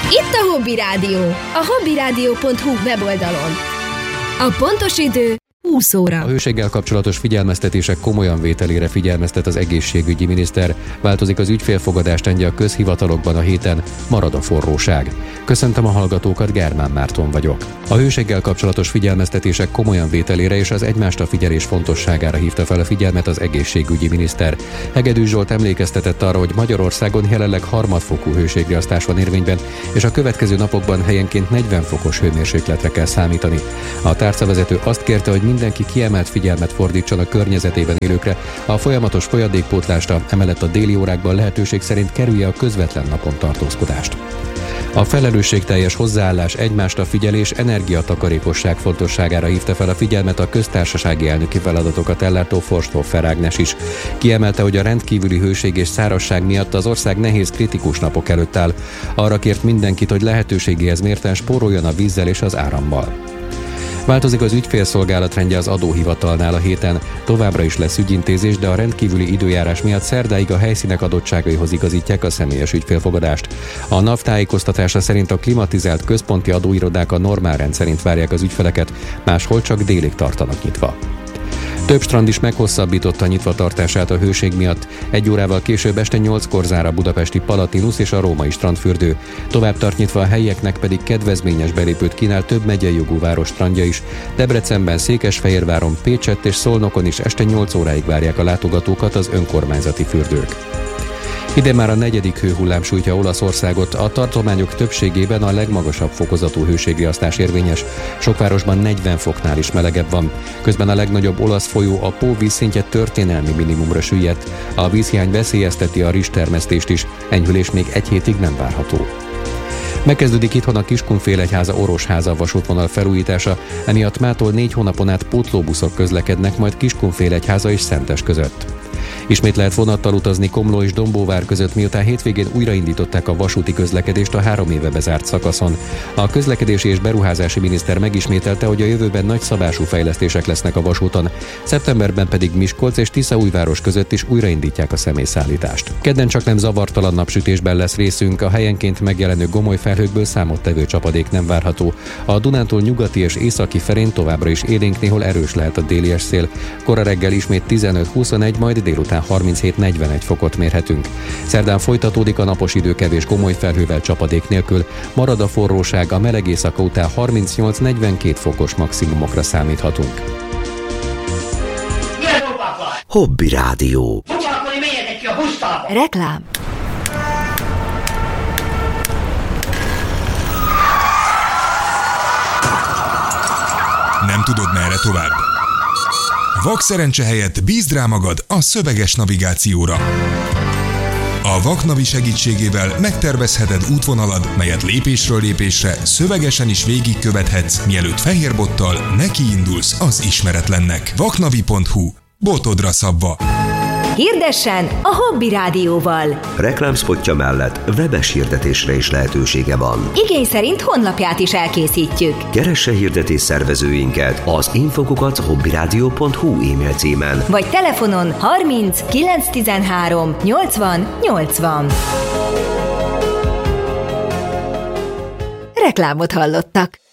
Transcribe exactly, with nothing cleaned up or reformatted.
Itt a Hobby Rádió, a hobbyrádió pont hu weboldalon. A pontos idő húsz óra. A hőséggel kapcsolatos figyelmeztetések komolyan vételére figyelmeztet az egészségügyi miniszter. Változik az ügyfélfogadás rendje a közhivatalokban a héten, marad a forróság. Köszöntöm a hallgatókat, Germán Márton vagyok. A hőséggel kapcsolatos figyelmeztetések komolyan vételére és az egymásra figyelés fontosságára hívta fel a figyelmet az egészségügyi miniszter. Hegedűs Zsolt emlékeztetett arra, hogy Magyarországon jelenleg harmadfokú hőségriasztás van érvényben, és a következő napokban helyenként negyven fokos hőmérsékletre kell számítani. A tárcavezető azt kérte, hogy mindenki kiemelt figyelmet fordítson a környezetében élőkre, a folyamatos folyadékpótlásra, emellett a déli órákban lehetőség szerint kerülje a közvetlen napon tartózkodást. A felelősségteljes hozzáállás, egymásra figyelés, energiatakarékosság fontosságára hívta fel a figyelmet a köztársasági elnöki feladatokat ellátó Forsthoffer Ágnes is. Kiemelte, hogy a rendkívüli hőség és szárazság miatt az ország nehéz kritikus napok előtt áll. Arra kért mindenkit, hogy lehetőségéhez mérten spóroljon a vízzel és az árammal. Változik az ügyfélszolgálat rendje az adóhivatalnál a héten. Továbbra is lesz ügyintézés, de a rendkívüli időjárás miatt szerdáig a helyszínek adottságaihoz igazítják a személyes ügyfélfogadást. A NAV tájékoztatása szerint a klimatizált központi adóirodák a normál rend szerint várják az ügyfeleket, máshol csak délig tartanak nyitva. Több strand is meghosszabbította nyitvatartását a hőség miatt. Egy órával később este nyolckor zár a budapesti Palatinus és a római strandfürdő. Tovább tart nyitva a helyieknek pedig kedvezményes belépőt kínál több megyei jogú város strandja is. Debrecenben, Székesfehérváron, Pécsett és Szolnokon is este nyolc óráig várják a látogatókat az önkormányzati fürdők. Idén már a negyedik hőhullám sújtja Olaszországot, a tartományok többségében a legmagasabb fokozatú hőségriasztás érvényes. Sok városban negyven foknál is melegebb van. Közben a legnagyobb olasz folyó, a Pó vízszintje történelmi minimumra süllyedt. A vízhiány veszélyezteti a rizstermesztést is, enyhülés még egy hétig nem várható. Megkezdődik itthon a Kiskunfélegyháza-Orosháza vasútvonal felújítása, emiatt mától négy hónapon át pótlóbuszok közlekednek majd Kiskunfélegyháza és Szentes között. Ismét lehet vonattal utazni Komló és Dombóvár között, miután hétvégén újraindították a vasúti közlekedést a három éve bezárt szakaszon. A közlekedési és beruházási miniszter megismételte, hogy a jövőben nagyszabású fejlesztések lesznek a vasúton, szeptemberben pedig Miskolc és Tiszaújváros között is újraindítják a személyszállítást. Kedden csak nem zavartalan napsütésben lesz részünk, a helyenként megjelenő gomoly felhőkből számottevő csapadék nem várható. A Dunántúl nyugati és északi felén továbbra is élénk, néhol erős lehet a délies szél. Kora reggel ismét tizenöt-huszonegy, majd délután harminchét-negyvenegy fokot mérhetünk. Szerdán folytatódik a napos idő kevés gomoly felhővel, csapadék nélkül, marad a forróság, a meleg éjszaka után harmincnyolc-negyvenkét fokos maximumokra számíthatunk. Hobby Rádió. Reklám. Nem tudod, merre tovább? Vak szerencse helyett bízd rá magad a szöveges navigációra. A Vaknavi segítségével megtervezheted útvonalad, melyet lépésről lépésre szövegesen is végigkövethetsz, mielőtt fehérbottal nekiindulsz az ismeretlennek. vaknavi pont hu. Botodra szabva. Hirdessen a Hobby Rádióval. Reklámszpotja mellett webes hirdetésre is lehetősége van. Igény szerint honlapját is elkészítjük. Keresse hirdetés szervezőinket az infokukat hobbyrádió pont hu e-mail címen. Vagy telefonon harminc kilenc tizenhárom nyolcvan nyolcvan. Reklámot hallottak.